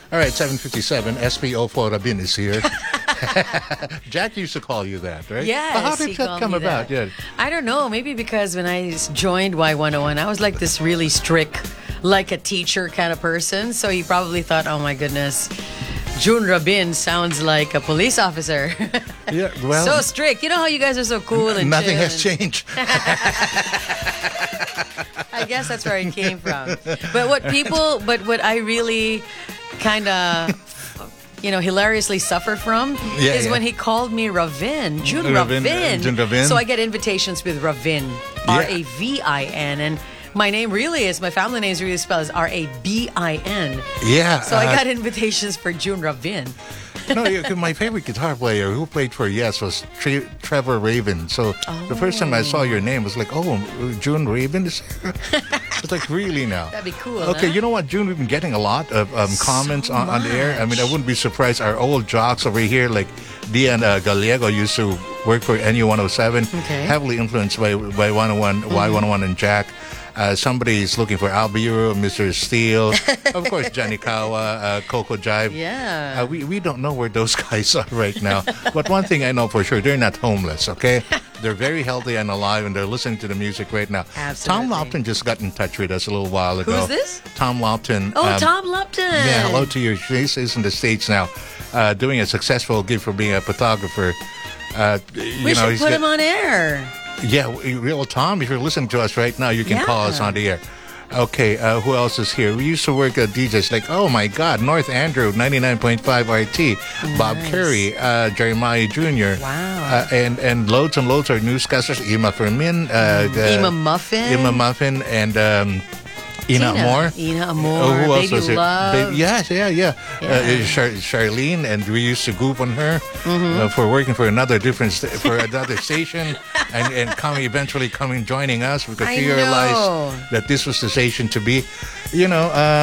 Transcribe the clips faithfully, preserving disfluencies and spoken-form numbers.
All right, seven fifty-seven. S P O four Rabin is here. Jack used to call you that, right? Yes, But how did he that called come me about? that. Yeah. I don't know. Maybe because when I s- joined Y one oh one, I was like this really strict, like a teacher kind of person. So he probably thought, oh my goodness, June Rabin sounds like a police officer. Yeah, well, So strict. You know how you guys are so cool and nothing chill has and- changed. I guess that's where it came from. But what people, but what I really kind of, you know, hilariously suffer from Yeah, is yeah. when he called me Ravin, June Ravin, Ravin. uh, June Ravin. So I get invitations with Ravin, R A V I N, and my name really is, my family name is really spelled as R A B I N. Yeah. So I uh, got invitations for June Ravin. no, yeah, 'cause my favorite guitar player who played for Yes was Tre- Trevor Raven. So the first time I saw your name, I was like, oh, June Raven? Is It's like, really now? That'd be cool. Okay, huh? you know what, June? We've been getting a lot of um, comments So on, on the air. I mean, I much. wouldn't be surprised. Our old jocks over here, like Dian uh, Gallego, used to work for N U one oh seven, Okay. heavily influenced by, by one oh one, Y one oh one and Jack. Uh, somebody's looking for Albiro, Mister Steele, of course, Johnny Kawa, uh, Coco Jive. Yeah. Uh, we, we don't know where those guys are right now. But one thing I know for sure, they're not homeless, okay? They're very healthy and alive, and they're listening to the music right now. Absolutely. Tom Lopton just got in touch with us a little while ago. Who's this? Tom Lopton. Oh, um, Tom Lupton. Yeah, hello to you. He's he's in the States now, uh, doing a successful gig for being a photographer. Uh, you We know, should he's put got- him on air. Yeah, we- real Tom, if you're listening to us right now, you can call us Yeah. on the air. Okay, uh, who else is here? We used to work at D Js like, oh my God, North Andrew, ninety-nine point five R T, Bob Nice. Curry, uh, Jeremiah Junior Wow. Uh, and, and loads and loads of newscasters, Ima Fermin, uh, the- Ima Muffin. Ima Muffin, and um, Ina Tina. Amor. Ina Amor. Oh, who else Baby was it? Love. Baby, yes, yeah, yeah. Uh, Yeah. Char- Charlene, and we used to goof on her Mm-hmm. uh, for working for another different sta- for another station, and and coming eventually coming joining us because I she know. realized that this was the station to be, you know. Uh,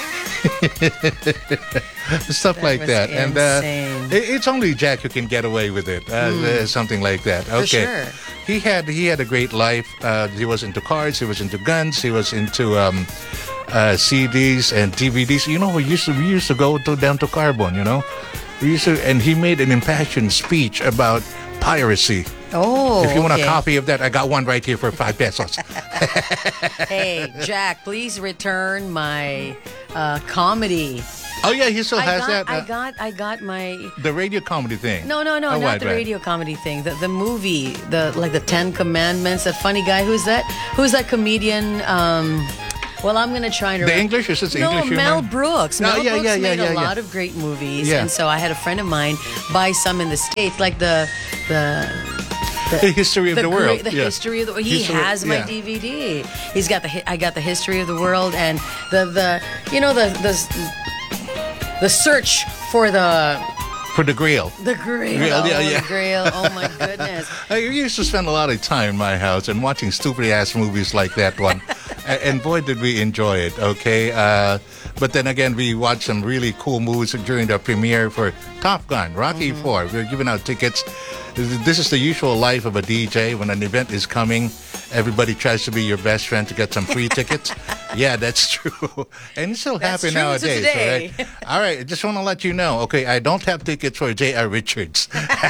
Stuff like was that, and uh, insane. it- it's only Jack who can get away with it, uh, uh, something like that. Okay, sure. he had he had a great life. Uh, he was into cars, he was into guns, he was into um, uh, C Ds and D V Ds. You know, we used to we used to go to down to Carbon. You know, we used to, and he made an impassioned speech about piracy. Oh, If you want a okay. copy of that, I got one right here for five pesos. Hey, Jack, please return my uh, comedy. Oh yeah, he still I has got, that. I uh, got, I got my. the radio comedy thing. No, no, no, Oh, not what, the what? radio comedy thing. The the movie, the like the Ten Commandments. That funny guy. Who's that? Who's that comedian? Um, well, I'm gonna try to. The English? Is this no, English humor? Mel Brooks. No, Mel yeah, Brooks yeah, yeah, made yeah, a yeah. lot of great movies, Yeah. and so I had a friend of mine buy some in the States, like the the. The history of the, great- world. the yeah. history of the world. He History- has my yeah. D V D. He's got the. hi- I got the history of the world and the the you know the the the search for the For the grill. the grail. Grail, oh, yeah, yeah. The grail. Oh my goodness. I used to spend a lot of time in my house and watching stupid ass movies like that one. A- and boy, did we enjoy it, okay? Uh, but then again, we watched some really cool movies during the premiere for Top Gun, Rocky Mm-hmm. four. We were giving out tickets. This is the usual life of a D J. When an event is coming, everybody tries to be your best friend to get some free tickets. Yeah, that's true. And it still That's happens true to nowadays. today. All right? All right, I just want to let you know, okay, I don't have tickets for J R. Richards.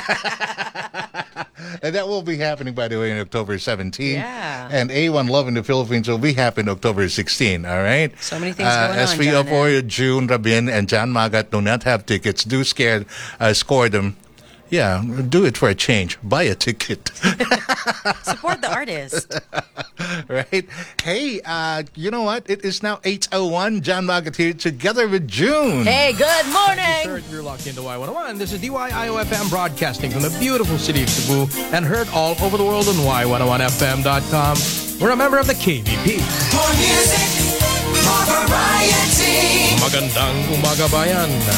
And that will be happening, by the way, on October seventeenth. Yeah. And A one Love in the Philippines will be happening October sixteenth, all right? So many things going on, S V O four, John, June Rabin, and John Magat do not have tickets. Do scare, uh, score them. Yeah, do it for a change. Buy a ticket. Support the artist. Right? Hey, uh, you know what? It is now eight oh one. John Magat here together with June. Hey, good morning. Third, you're locked into Y one oh one. This is D Y I O F M broadcasting from the beautiful city of Cebu and heard all over the world on Y one oh one F M dot com. We're a member of the K B P. More music, more variety. Magandang umaga bayan.